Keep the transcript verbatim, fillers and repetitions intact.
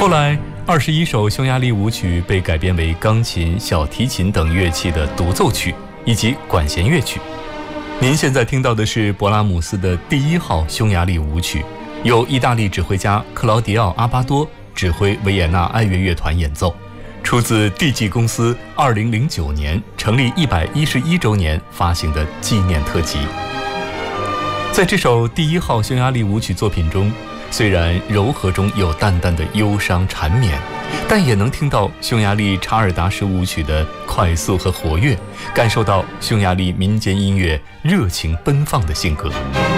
后来，二十一首匈牙利舞曲被改编为钢琴、小提琴等乐器的独奏曲以及管弦乐曲。您现在听到的是勃拉姆斯的第一号匈牙利舞曲，由意大利指挥家克劳迪奥·阿巴多指挥维也纳爱乐乐团演奏，出自 D G 公司二零零九年成立一百一十一周年发行的纪念特辑。在这首第一号匈牙利舞曲作品中，虽然柔和中有淡淡的忧伤缠绵，但也能听到匈牙利查尔达式舞曲的快速和活跃，感受到匈牙利民间音乐热情奔放的性格。